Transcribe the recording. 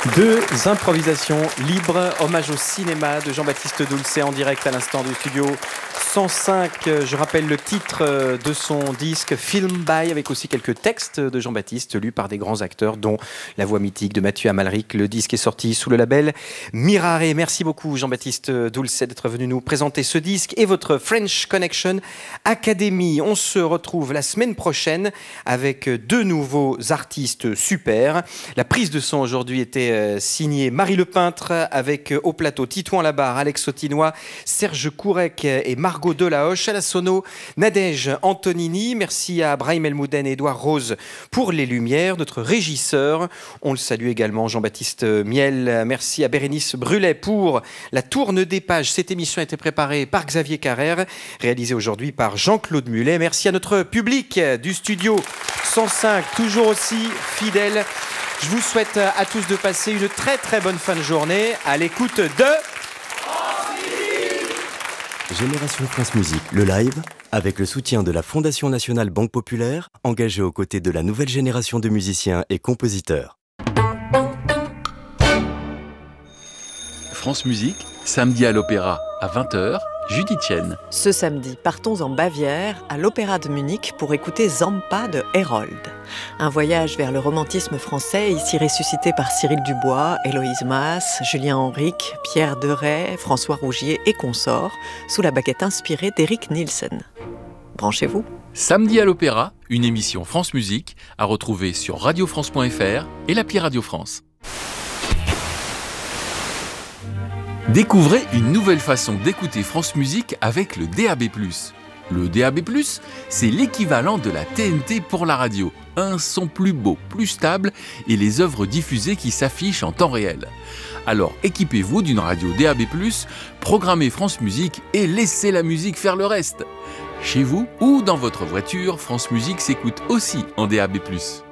Deux improvisations libres, hommage au cinéma de Jean-Baptiste Doulcet en direct à l'instant du studio 105. Je rappelle le titre de son disque Film by, avec aussi quelques textes de Jean-Baptiste lus par des grands acteurs dont la voix mythique de Mathieu Amalric. Le disque est sorti sous le label Mirare. Merci beaucoup Jean-Baptiste Doulcet d'être venu nous présenter ce disque et votre French Connection Academy. On se retrouve la semaine prochaine avec deux nouveaux artistes super. La prise de son aujourd'hui était signée Marie Le Peintre, avec au plateau Titouan Labarre, Alex Autinois, Serge Courec et Margot Delahoche. À la sono, Nadège Antonini. Merci à Brahim Elmouden et Édouard Rose pour les lumières. Notre régisseur, on le salue également, Jean-Baptiste Miel. Merci à Bérénice Brulet pour la tourne des pages. Cette émission a été préparée par Xavier Carrère, réalisée aujourd'hui par Jean-Claude Mulet. Merci à notre public du studio 105, toujours aussi fidèle. Je vous souhaite à tous de passer une très très bonne fin de journée à l'écoute de Génération France Musique, le live, avec le soutien de la Fondation Nationale Banque Populaire, engagée aux côtés de la nouvelle génération de musiciens et compositeurs. France Musique, samedi à l'Opéra à 20h, Judith Chen. Ce samedi, partons en Bavière, à l'Opéra de Munich, pour écouter Zampa de Herold. Un voyage vers le romantisme français, ici ressuscité par Cyril Dubois, Héloïse Masse, Julien Henrique, Pierre Deray, François Rougier et consorts, sous la baguette inspirée d'Eric Nielsen. Branchez-vous. Samedi à l'Opéra, une émission France Musique à retrouver sur radiofrance.fr et l'appli Radio France. Découvrez une nouvelle façon d'écouter France Musique avec le DAB+. Le DAB+, c'est l'équivalent de la TNT pour la radio. Un son plus beau, plus stable et les œuvres diffusées qui s'affichent en temps réel. Alors équipez-vous d'une radio DAB+, programmez France Musique et laissez la musique faire le reste. Chez vous ou dans votre voiture, France Musique s'écoute aussi en DAB+.